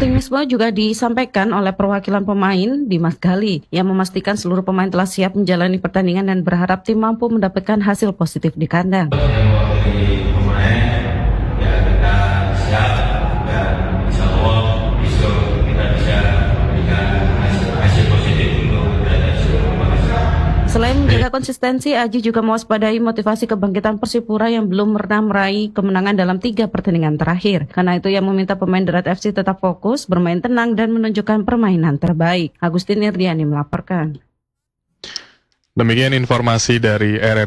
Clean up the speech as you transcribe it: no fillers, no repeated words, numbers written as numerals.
Optimisme juga disampaikan oleh perwakilan pemain Dimas Gali yang memastikan seluruh pemain telah siap menjalani pertandingan dan berharap tim mampu mendapatkan hasil positif di kandang. Mewakili pemain, ya kita siap dan insya Allah besok kita bisa memberikan hasil positif untuk menjaga seluruh pemain. Selain menjaga konsistensi, Aji juga mewaspadai motivasi kebangkitan Persipura yang belum pernah meraih kemenangan dalam 3 pertandingan terakhir. Karena itu ia meminta pemain Darat FC tetap fokus, bermain tenang, dan menunjukkan permainan terbaik. Agustin Irdiani melaporkan. Demikian informasi dari RRI